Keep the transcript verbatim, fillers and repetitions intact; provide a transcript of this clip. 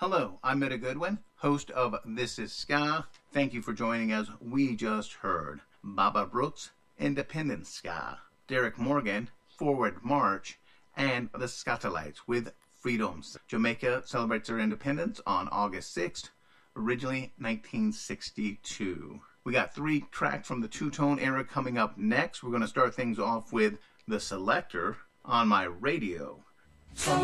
Hello, I'm Mitta Goodwin, host of This Is Ska. Thank you for joining us. We just heard Baba Brooks, Independent Ska, Derek Morgan, Forward March, and the Skatalites with Freedoms. Jamaica celebrates their independence on August sixth, originally nineteen sixty-two. We got three tracks from the two-tone era coming up next. We're going to start things off with The Selector, On My Radio.